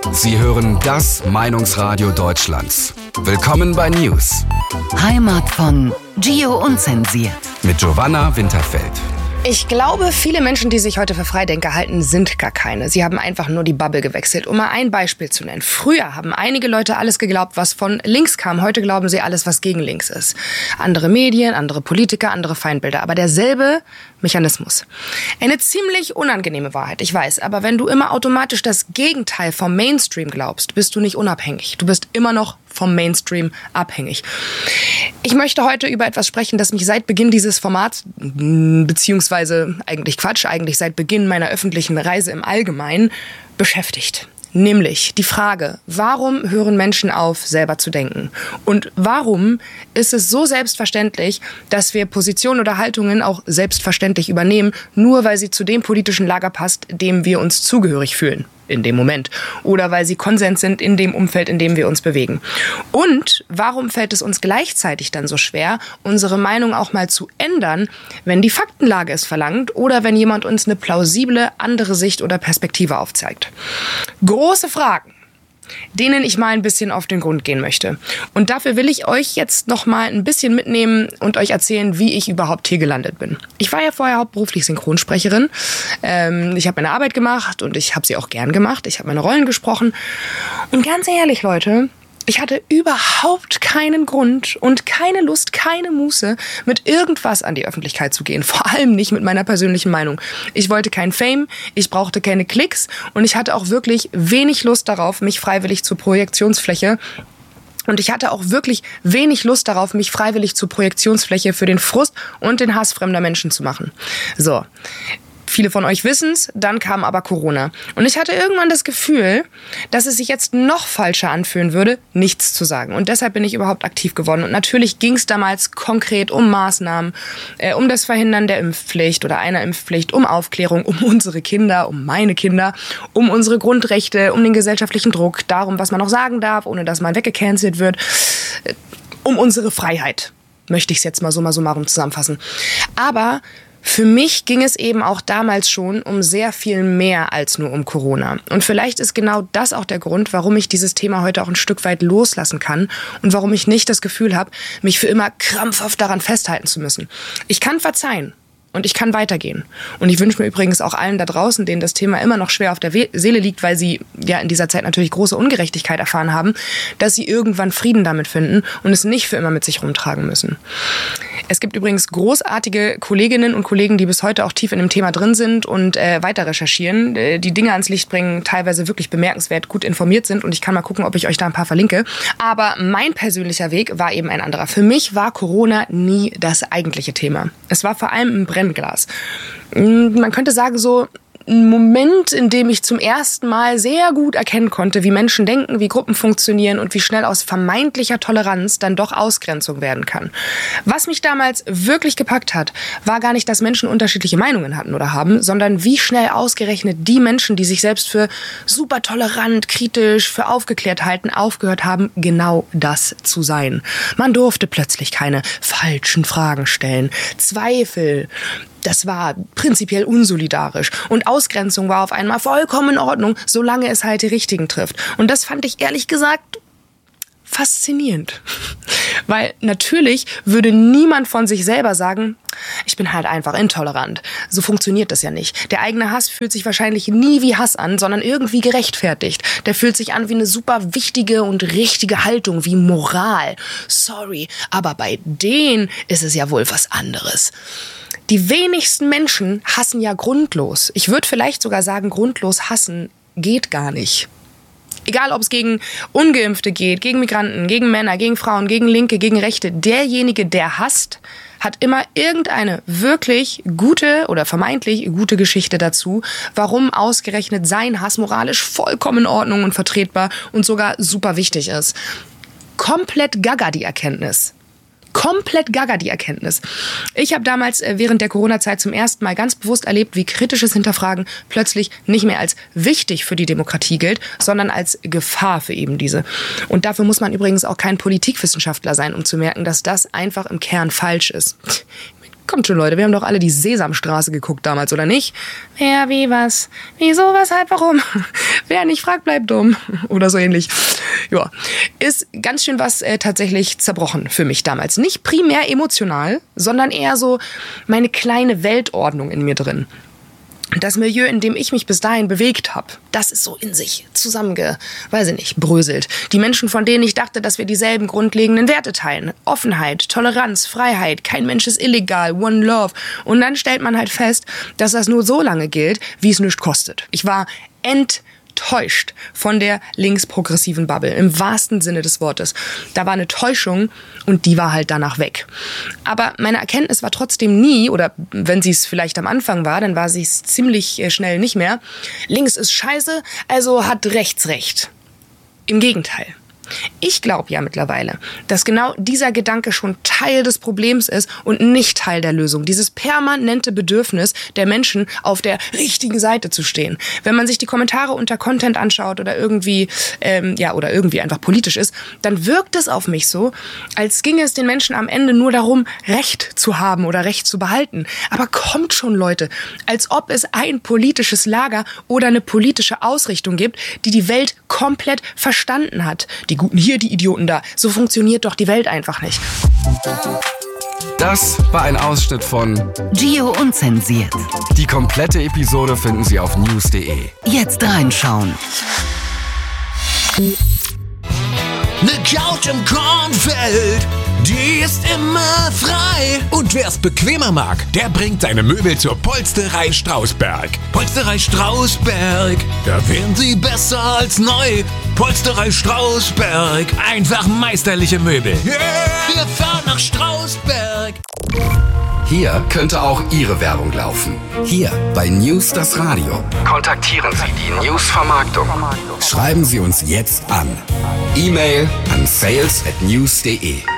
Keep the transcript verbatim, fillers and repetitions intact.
Sie hören das Meinungsradio Deutschlands. Willkommen bei News. Heimat von Gio Unzensiert. Mit Giovanna Winterfeld. Ich glaube, viele Menschen, die sich heute für Freidenker halten, sind gar keine. Sie haben einfach nur die Bubble gewechselt. Um mal ein Beispiel zu nennen. Früher haben einige Leute alles geglaubt, was von links kam. Heute glauben sie alles, was gegen links ist. Andere Medien, andere Politiker, andere Feindbilder. Aber derselbe Mechanismus. Eine ziemlich unangenehme Wahrheit, ich weiß. Aber wenn du immer automatisch das Gegenteil vom Mainstream glaubst, bist du nicht unabhängig. Du bist immer noch vom Mainstream abhängig. Ich möchte heute über etwas sprechen, das mich seit Beginn dieses Formats, beziehungsweise eigentlich Quatsch, eigentlich seit Beginn meiner öffentlichen Reise im Allgemeinen beschäftigt. Nämlich die Frage, warum hören Menschen auf, selber zu denken? Und warum ist es so selbstverständlich, dass wir Positionen oder Haltungen auch selbstverständlich übernehmen, nur weil sie zu dem politischen Lager passt, dem wir uns zugehörig fühlen? In dem Moment. Oder weil sie Konsens sind in dem Umfeld, in dem wir uns bewegen. Und warum fällt es uns gleichzeitig dann so schwer, unsere Meinung auch mal zu ändern, wenn die Faktenlage es verlangt oder wenn jemand uns eine plausible andere Sicht oder Perspektive aufzeigt? Große Fragen, denen ich mal ein bisschen auf den Grund gehen möchte. Und dafür will ich euch jetzt noch mal ein bisschen mitnehmen und euch erzählen, wie ich überhaupt hier gelandet bin. Ich war ja vorher hauptberuflich Synchronsprecherin. Ähm, ich habe meine Arbeit gemacht und ich habe sie auch gern gemacht. Ich habe meine Rollen gesprochen. Und ganz ehrlich, Leute, ich hatte überhaupt keinen Grund und keine Lust, keine Muße, mit irgendwas an die Öffentlichkeit zu gehen. Vor allem nicht mit meiner persönlichen Meinung. Ich wollte kein Fame, ich brauchte keine Klicks und ich hatte auch wirklich wenig Lust darauf, mich freiwillig zur Projektionsfläche Und ich hatte auch wirklich wenig Lust darauf, mich freiwillig zur Projektionsfläche für den Frust und den Hass fremder Menschen zu machen. So. Viele von euch wissen's, dann kam aber Corona. Und ich hatte irgendwann das Gefühl, dass es sich jetzt noch falscher anfühlen würde, nichts zu sagen. Und deshalb bin ich überhaupt aktiv geworden. Und natürlich ging's damals konkret um Maßnahmen, äh, um das Verhindern der Impfpflicht oder einer Impfpflicht, um Aufklärung, um unsere Kinder, um meine Kinder, um unsere Grundrechte, um den gesellschaftlichen Druck, darum, was man noch sagen darf, ohne dass man weggecancelt wird, äh, um unsere Freiheit, möchte ich es jetzt mal so mal so mal zusammenfassen. Aber für mich ging es eben auch damals schon um sehr viel mehr als nur um Corona. Und vielleicht ist genau das auch der Grund, warum ich dieses Thema heute auch ein Stück weit loslassen kann und warum ich nicht das Gefühl habe, mich für immer krampfhaft daran festhalten zu müssen. Ich kann verzeihen. Und ich kann weitergehen. Und ich wünsche mir übrigens auch allen da draußen, denen das Thema immer noch schwer auf der We- Seele liegt, weil sie ja in dieser Zeit natürlich große Ungerechtigkeit erfahren haben, dass sie irgendwann Frieden damit finden und es nicht für immer mit sich rumtragen müssen. Es gibt übrigens großartige Kolleginnen und Kollegen, die bis heute auch tief in dem Thema drin sind und äh, weiter recherchieren, äh, die Dinge ans Licht bringen, teilweise wirklich bemerkenswert gut informiert sind. Und ich kann mal gucken, ob ich euch da ein paar verlinke. Aber mein persönlicher Weg war eben ein anderer. Für mich war Corona nie das eigentliche Thema. Es war vor allem ein Brennglas. Man könnte sagen so, ein Moment, in dem ich zum ersten Mal sehr gut erkennen konnte, wie Menschen denken, wie Gruppen funktionieren und wie schnell aus vermeintlicher Toleranz dann doch Ausgrenzung werden kann. Was mich damals wirklich gepackt hat, war gar nicht, dass Menschen unterschiedliche Meinungen hatten oder haben, sondern wie schnell ausgerechnet die Menschen, die sich selbst für super tolerant, kritisch, für aufgeklärt halten, aufgehört haben, genau das zu sein. Man durfte plötzlich keine falschen Fragen stellen, Zweifel. Das war prinzipiell unsolidarisch. Und Ausgrenzung war auf einmal vollkommen in Ordnung, solange es halt die Richtigen trifft. Und das fand ich ehrlich gesagt faszinierend. Weil natürlich würde niemand von sich selber sagen, ich bin halt einfach intolerant. So funktioniert das ja nicht. Der eigene Hass fühlt sich wahrscheinlich nie wie Hass an, sondern irgendwie gerechtfertigt. Der fühlt sich an wie eine super wichtige und richtige Haltung, wie Moral. Sorry, aber bei denen ist es ja wohl was anderes. Die wenigsten Menschen hassen ja grundlos. Ich würde vielleicht sogar sagen, grundlos hassen geht gar nicht. Egal, ob es gegen Ungeimpfte geht, gegen Migranten, gegen Männer, gegen Frauen, gegen Linke, gegen Rechte. Derjenige, der hasst, hat immer irgendeine wirklich gute oder vermeintlich gute Geschichte dazu, warum ausgerechnet sein Hass moralisch vollkommen in Ordnung und vertretbar und sogar super wichtig ist. Komplett gaga die Erkenntnis. Komplett gaga die Erkenntnis. Ich habe damals während der Corona-Zeit zum ersten Mal ganz bewusst erlebt, wie kritisches Hinterfragen plötzlich nicht mehr als wichtig für die Demokratie gilt, sondern als Gefahr für eben diese. Und dafür muss man übrigens auch kein Politikwissenschaftler sein, um zu merken, dass das einfach im Kern falsch ist. Kommt schon, Leute, wir haben doch alle die Sesamstraße geguckt damals, oder nicht? Wer, wie, was, wieso, weshalb, warum? Wer nicht fragt, bleibt dumm. Oder so ähnlich. Ja, ist ganz schön was äh, tatsächlich zerbrochen für mich damals. Nicht primär emotional, sondern eher so meine kleine Weltordnung in mir drin. Das Milieu, in dem ich mich bis dahin bewegt habe, das ist so in sich zusammenge, weiß ich nicht, bröselt. Die Menschen, von denen ich dachte, dass wir dieselben grundlegenden Werte teilen. Offenheit, Toleranz, Freiheit, kein Mensch ist illegal, One Love. Und dann stellt man halt fest, dass das nur so lange gilt, wie es nichts kostet. Ich war enttäuscht. Täuscht von der linksprogressiven Bubble, im wahrsten Sinne des Wortes. Da war eine Täuschung und die war halt danach weg. Aber meine Erkenntnis war trotzdem nie, oder wenn sie es vielleicht am Anfang war, dann war sie es ziemlich schnell nicht mehr, links ist scheiße, also hat rechts recht. Im Gegenteil. Ich glaube ja mittlerweile, dass genau dieser Gedanke schon Teil des Problems ist und nicht Teil der Lösung. Dieses permanente Bedürfnis der Menschen, auf der richtigen Seite zu stehen. Wenn man sich die Kommentare unter Content anschaut oder irgendwie, ähm, ja, oder irgendwie einfach politisch ist, dann wirkt es auf mich so, als ginge es den Menschen am Ende nur darum, Recht zu haben oder Recht zu behalten. Aber kommt schon, Leute, als ob es ein politisches Lager oder eine politische Ausrichtung gibt, die die Welt komplett verstanden hat. Die Guten hier, die Idioten da. So funktioniert doch die Welt einfach nicht. Das war ein Ausschnitt von Gio Unzensiert. Die komplette Episode finden Sie auf news punkt de. Jetzt reinschauen. Ne Couch im Kornfeld, die ist immer frei. Und wer's bequemer mag, der bringt seine Möbel zur Polsterei Strausberg. Polsterei Strausberg, da wären sie besser als neu. Polsterei Strausberg, einfach meisterliche Möbel. Yeah, wir fahren nach Strausberg. Hier könnte auch Ihre Werbung laufen. Hier bei News das Radio. Kontaktieren Sie die News-Vermarktung. Schreiben Sie uns jetzt an. E-Mail an sales at news punkt de.